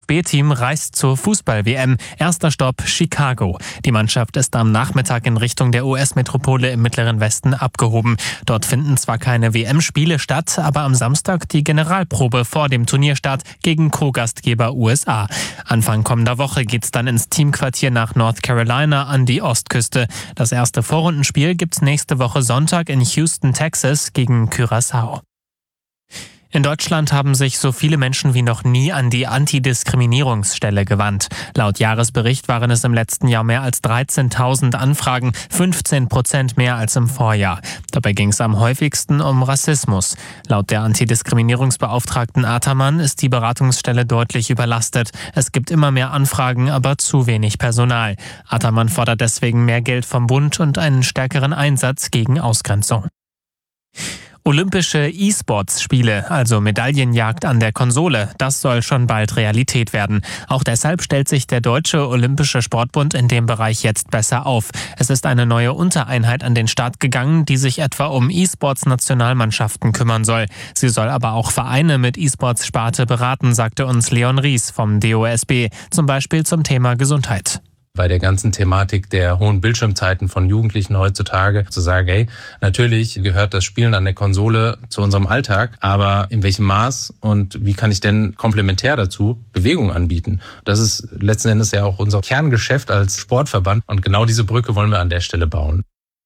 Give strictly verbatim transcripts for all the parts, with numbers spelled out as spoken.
B-Team reist zur Fußball-W M. Erster Stopp Chicago. Die Mannschaft ist am Nachmittag in Richtung der U S-Metropole im Mittleren Westen abgehoben. Dort finden zwar keine W M-Spiele statt, aber am Samstag die Generalprobe vor dem Turnierstart gegen Co-Gastgeber U S A. Anfang kommender Woche geht's dann ins Teamquartier nach North Carolina an die Ostküste. Das erste Vorrundenspiel gibt's nächste Woche Sonntag in Houston, Texas gegen Curaçao. In Deutschland haben sich so viele Menschen wie noch nie an die Antidiskriminierungsstelle gewandt. Laut Jahresbericht waren es im letzten Jahr mehr als dreizehntausend Anfragen, fünfzehn Prozent mehr als im Vorjahr. Dabei ging es am häufigsten um Rassismus. Laut der Antidiskriminierungsbeauftragten Ataman ist die Beratungsstelle deutlich überlastet. Es gibt immer mehr Anfragen, aber zu wenig Personal. Ataman fordert deswegen mehr Geld vom Bund und einen stärkeren Einsatz gegen Ausgrenzung. Olympische E-Sports-Spiele, also Medaillenjagd an der Konsole, das soll schon bald Realität werden. Auch deshalb stellt sich der Deutsche Olympische Sportbund in dem Bereich jetzt besser auf. Es ist eine neue Untereinheit an den Start gegangen, die sich etwa um E-Sports-Nationalmannschaften kümmern soll. Sie soll aber auch Vereine mit E-Sports-Sparte beraten, sagte uns Leon Ries vom D O S B, zum Beispiel zum Thema Gesundheit. Bei der ganzen Thematik der hohen Bildschirmzeiten von Jugendlichen heutzutage zu sagen, hey, natürlich gehört das Spielen an der Konsole zu unserem Alltag, aber in welchem Maß und wie kann ich denn komplementär dazu Bewegung anbieten? Das ist letzten Endes ja auch unser Kerngeschäft als Sportverband und genau diese Brücke wollen wir an der Stelle bauen.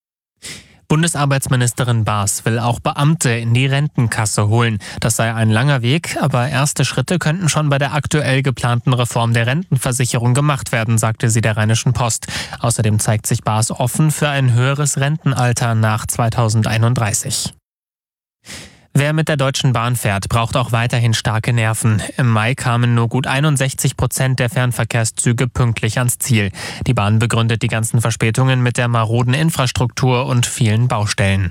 Bundesarbeitsministerin Baas will auch Beamte in die Rentenkasse holen. Das sei ein langer Weg, aber erste Schritte könnten schon bei der aktuell geplanten Reform der Rentenversicherung gemacht werden, sagte sie der Rheinischen Post. Außerdem zeigt sich Baas offen für ein höheres Rentenalter nach zweitausendeinunddreißig. Wer mit der Deutschen Bahn fährt, braucht auch weiterhin starke Nerven. Im Mai kamen nur gut einundsechzig Prozent der Fernverkehrszüge pünktlich ans Ziel. Die Bahn begründet die ganzen Verspätungen mit der maroden Infrastruktur und vielen Baustellen.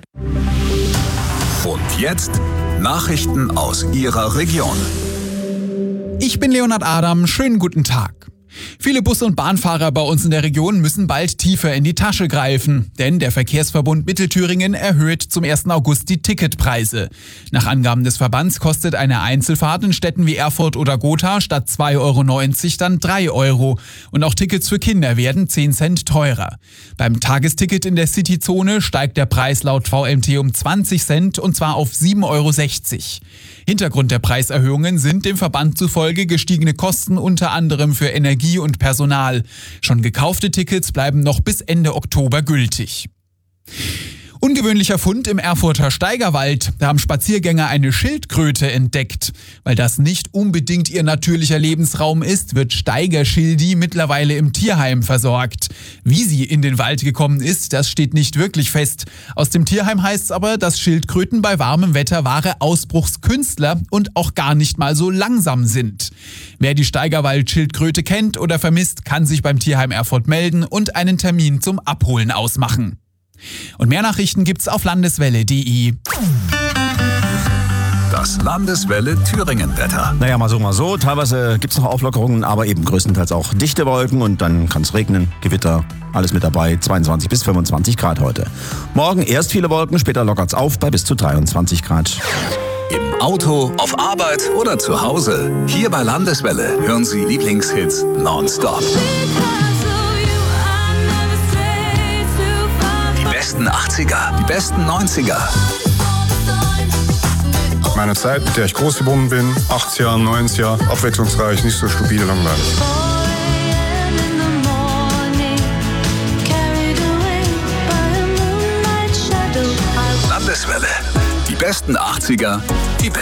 Und jetzt Nachrichten aus Ihrer Region. Ich bin Leonhard Adam, schönen guten Tag. Viele Bus- und Bahnfahrer bei uns in der Region müssen bald tiefer in die Tasche greifen, denn der Verkehrsverbund Mittelthüringen erhöht zum ersten August die Ticketpreise. Nach Angaben des Verbands kostet eine Einzelfahrt in Städten wie Erfurt oder Gotha statt zwei Euro neunzig dann drei Euro. Und auch Tickets für Kinder werden zehn Cent teurer. Beim Tagesticket in der Cityzone steigt der Preis laut V M T um zwanzig Cent und zwar auf sieben Euro sechzig. Hintergrund der Preiserhöhungen sind dem Verband zufolge gestiegene Kosten unter anderem für Energie und Personal. Schon gekaufte Tickets bleiben noch bis Ende Oktober gültig. Ungewöhnlicher Fund im Erfurter Steigerwald. Da haben Spaziergänger eine Schildkröte entdeckt. Weil das nicht unbedingt ihr natürlicher Lebensraum ist, wird Steigerschildi mittlerweile im Tierheim versorgt. Wie sie in den Wald gekommen ist, das steht nicht wirklich fest. Aus dem Tierheim heißt es aber, dass Schildkröten bei warmem Wetter wahre Ausbruchskünstler und auch gar nicht mal so langsam sind. Wer die Steigerwald-Schildkröte kennt oder vermisst, kann sich beim Tierheim Erfurt melden und einen Termin zum Abholen ausmachen. Und mehr Nachrichten gibt's auf landeswelle punkt de. Das Landeswelle Thüringen-Wetter. Naja, mal so, mal so. Teilweise gibt's noch Auflockerungen, aber eben größtenteils auch dichte Wolken und dann kann's regnen, Gewitter, alles mit dabei. zweiundzwanzig bis fünfundzwanzig Grad heute. Morgen erst viele Wolken, später lockert's auf bei bis zu dreiundzwanzig Grad. Im Auto, auf Arbeit oder zu Hause. Hier bei Landeswelle hören Sie Lieblingshits nonstop. Die besten achtziger, die besten neunziger. Meine Zeit, mit der ich groß geworden bin, achtziger, neunziger, abwechslungsreich, nicht so stupide, langweilig. Landeswelle, die besten achtziger, die besten